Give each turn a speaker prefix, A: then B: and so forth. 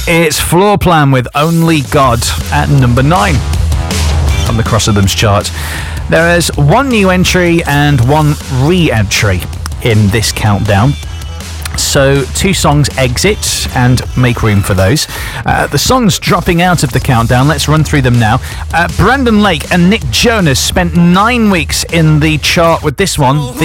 A: It's Floor Plan with Only God at number 9 on the Cross Rhythms chart. There is one new entry and one re-entry in this countdown. So 2 songs exit and make room for those. The songs dropping out of the countdown, let's run through them now. Brandon Lake and Nick Jonas spent 9 weeks in the chart with this one,